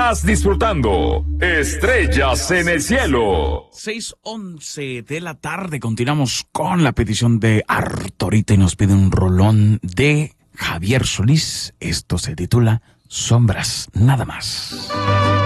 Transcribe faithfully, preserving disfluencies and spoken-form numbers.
Estás disfrutando Estrellas en el Cielo. seis once de la tarde. Continuamos con la petición de Arturita y nos pide un rolón de Javier Solís. Esto se titula Sombras, nada más.